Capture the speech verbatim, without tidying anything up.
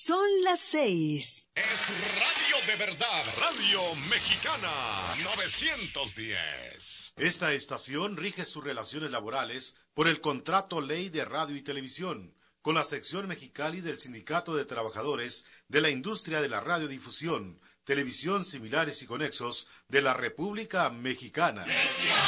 Son las seis. Es radio de verdad, Radio Mexicana, novecientos diez. Esta estación rige sus relaciones laborales por el Contrato Ley de Radio y Televisión, con la sección Mexicali del Sindicato de Trabajadores de la Industria de la Radiodifusión, Televisión Similares y Conexos de la República Mexicana.